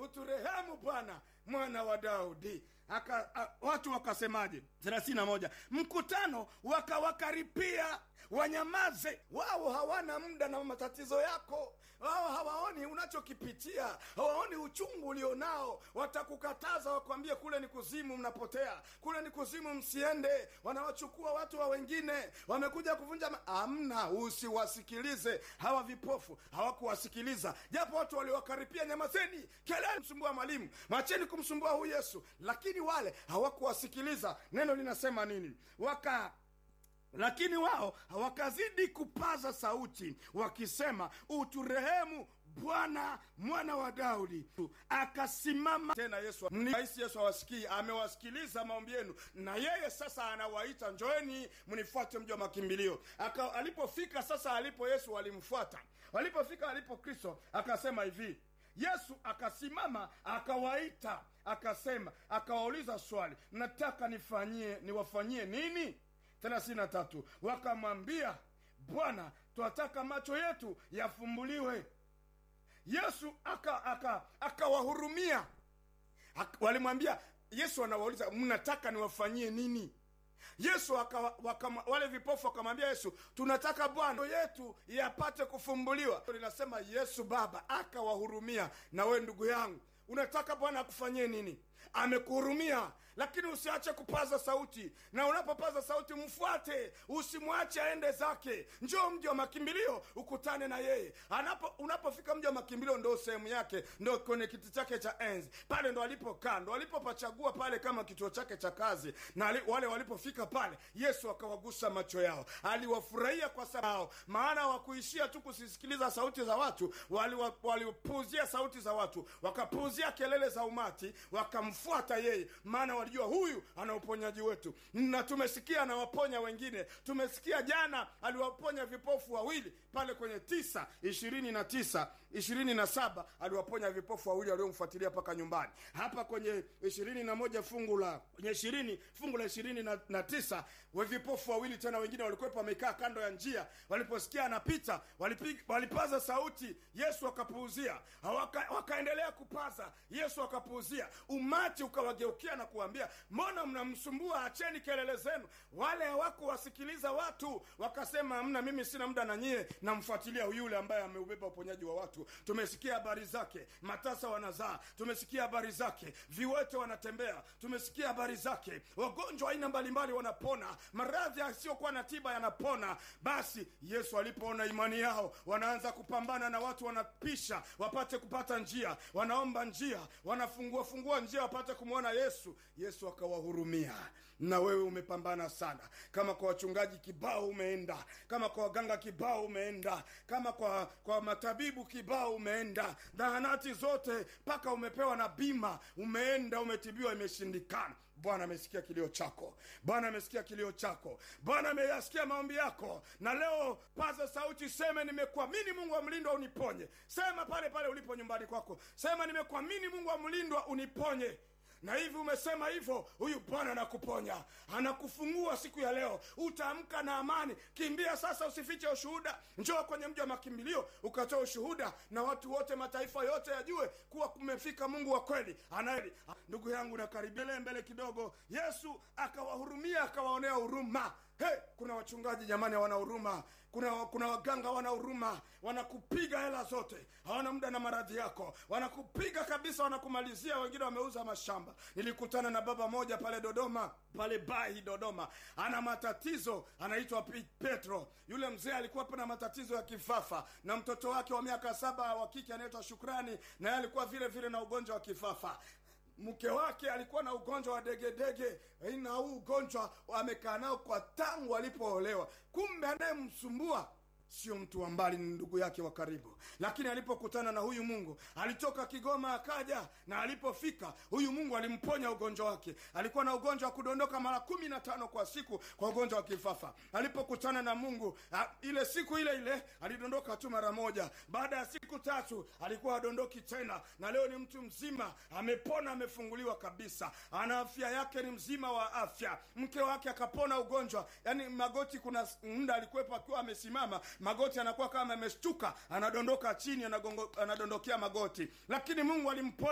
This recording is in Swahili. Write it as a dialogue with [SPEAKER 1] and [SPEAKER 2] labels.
[SPEAKER 1] uturehemu Bwana mwana wa Daudi. Watu wakasemaje? 31, mkutano wakawakaripia wanyamaze. Wao hawana muda na matatizo yako. Wao hawaoni unachokipitia, hawaoni uchungu ulionao. Watakukataza, wakwambie kule ni kuzimu, mnapotea kule ni kuzimu, msiende. Wanawachukua watu wa wengine, wamekuja kuvunja amna. Usiwasikilize hawa vipofu, hawakuwasikiliza. Japo watu waliwakaripia, nyamazeni, kelele, msumbua mwalimu, macheni kumsumbua huyu Yesu. Lakini wale hawakuwasikiliza. Neno linasema nini? Lakini wao wakazidi kupaza sauti wakisema, uturehemu Bwana mwana wa Daudi. Akasimama tena. Yesu hawasikii, amewasikiliza maombi yenu, na yeye sasa anawaita, njoeni mnifuate mji wa makimbilio. Alipofika sasa, Yesu walimfuata. Walipofika alipo Kristo, akasema hivi, Yesu akasimama akawaita, akasema, akawauliza swali, nataka niwafanyie nini? 33, wakamwambia, Bwana, twataka macho yetu yafumbuliwe. Yesu akawahurumia. Walimwambia, Yesu anawauliza, mnataka niwafanyie nini? Yesu wale vipofu wakamwambia Yesu, tunataka Bwana yetu yapate kufumbuliwa. Linasema Yesu Baba akawahurumia. Na we ndugu yangu, unataka Bwana akufanyie nini? Amekuhurumia, lakini usiache kupaza sauti. Na unapopaza sauti, mfuate, usimwache aende zake. Njoo mji wa makimbilio, ukutane na yeye. Unapofika mji wa makimbilio, ndo sehemu yake, ndo kwenye kiti chake cha enzi. Pale ndo alipokaa, ndo alipopachagua pale kama kituo chake cha kazi. Na wale walipofika pale, Yesu akawagusa macho yao. Aliwafurahia kwa sababu, maana hawakuishia tu kusisikiliza sauti za watu, walipuuzia sauti za watu, wakapuuzia kelele za umati, wakamfuata yeye, maana walijua huyu ana uponyaji wetu. Na tumesikia anawaponya wengine. Tumesikia jana aliwaponya vipofu wawili pale kwenye 9:29, 27 aliwaponya vipofu wawili waliomfuatilia paka nyumbani. Hapa kwenye 21 fungu la 29, vipofu wawili tena wengine walikuwa wamekaa kando ya njia. Waliposikia anapita, walipaza sauti, Yesu akapuuzia. Wakaendelea kupaza, Yesu akapuuzia. Umati ukawageukia na kuambia, mbona mnamsumbua? Acheni kelele zenu. Wale hawakuwasikiliza watu, wakasema, hamna, mimi sina muda na nyie, namfuatilia yule ambaye ameubeba uponyaji wa watu. Tumesikia habari zake, matasa wanazaa. Tumesikia habari zake, viwete wanatembea. Tumesikia habari zake, wagonjwa aina mbalimbali wanapona, maradhi yasiyokuwa na tiba yanapona. Basi Yesu alipoona imani yao, wanaanza kupambana na watu, wanapisha wapate kupata njia, wanaomba njia, wanafungua njia wapate kumwona Yesu. Yesu akawahurumia. Na wewe umepambana sana, kama kwa wachungaji kibao umeenda, kama kwa waganga kibao umeenda, kama kwa matabibu kibao umeenda, zahanati zote mpaka umepewa na bima, umeenda, umetibiwa, imeshindikana. Bwana amesikia kilio chako. Bwana amesikia kilio chako. Bwana ameyasikia maombi yako. Na leo paza sauti, sema, nimekuamini Mungu wa mlindwa uniponye. Sema pale pale ulipo nyumbani kwako, sema, nimekuamini Mungu wa mlindwa uniponye. Na hivi umesema hivyo, huyu Bwana anakuponya, anakufungua siku ya leo. Utaamka na amani. Kimbia sasa, usifiche ushuhuda. Njoo kwenye mji wa makimbilio ukatoa ushuhuda, na watu wote, mataifa yote yajue kuwa kumefika Mungu wa kweli. Ndugu yangu, nakaribia mbele kidogo. Yesu akawahurumia, akawaonea huruma. Kuna wachungaji jamani hawana huruma. Kuna waganga hawana huruma. Wanakupiga hela zote, hawana muda na maradhi yako, wanakupiga kabisa, wanakumalizia. Wengine wameuza mashamba. Nilikutana na baba moja pale Dodoma, pale Bahi Dodoma, ana matatizo, anaitwa Petro. Yule mzee alikuwa na matatizo ya kifafa, na mtoto wake wa miaka 7 wa kike anaitwa Shukrani, na yeye alikuwa vile vile na ugonjwa wa kifafa. Mke wake alikuwa na ugonjwa wa degedege, na huu ugonjwa amekaa nao kwa tangu alipoolewa. Kumbe anayemsumbua sio mtu wa mbali, ni ndugu yake wa karibu. Lakini alipokutana na huyu Mungu, alitoka Kigoma akaja, na alipofika huyu Mungu alimponya ugonjwa wake. Alikuwa na ugonjwa wa kudondoka mara 15 kwa siku, kwa ugonjwa wa kifafa. Alipokutana na Mungu, ile siku ile alidondoka tu mara moja. Baada ya siku 3 alikuwa adondoki tena, na leo ni mtu mzima, amepona, amefunguliwa kabisa. Ana afya yake, ni mzima wa afya. Mke wake akapona ugonjwa, yani magoti, kuna muda alikuwepo akiwa amesimama, magoti anakuwa kama ameshtuka, anadondoka chini, anadondokea magoti. Lakini Mungu alimponya.